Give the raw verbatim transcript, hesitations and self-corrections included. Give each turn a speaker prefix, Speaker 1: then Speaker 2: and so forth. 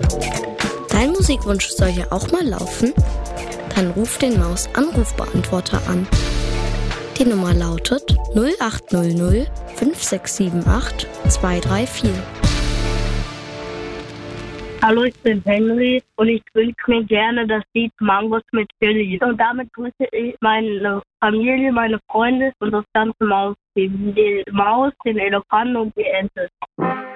Speaker 1: Dein Musikwunsch soll ja auch mal laufen? Dann ruf den Maus-Anrufbeantworter an. Die Nummer lautet null acht null null fünf sechs sieben acht zwei drei vier.
Speaker 2: Hallo, ich bin Henry und ich wünsche mir gerne das Lied Mangos mit Philly. Und damit grüße ich meine Familie, meine Freunde und das ganze Mausteam. Die Maus, den Elefanten und die Ente.